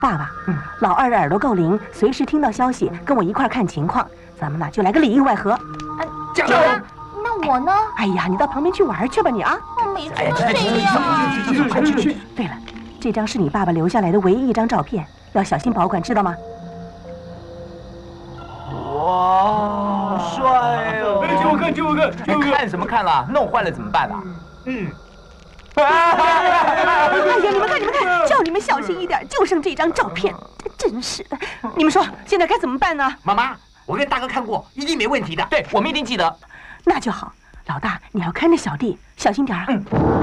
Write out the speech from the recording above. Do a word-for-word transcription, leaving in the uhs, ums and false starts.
爸爸，嗯，老二的耳朵够灵，随时听到消息，跟我一块看情况。咱们呢就来个里应外合。 加油！ 那我呢？ 哎呀，你到旁边去玩去吧，你啊！ 我每次都这样。 快去去！对了，这张是你爸爸留下来的唯一一张照片，要小心保管，知道吗？ 哇，帅哦！ 借我看，借我看，借我看！ 看什么看了？弄坏了怎么办啊？ 嗯。 哎呀，你们看，你们看，叫你们小心一点，就剩这张照片，真是的！你们说现在该怎么办呢？ 妈妈，我跟大哥看过，一定没问题的。 对，我们一定记得。 那就好，老大，你要看着小弟，小心点儿啊。嗯。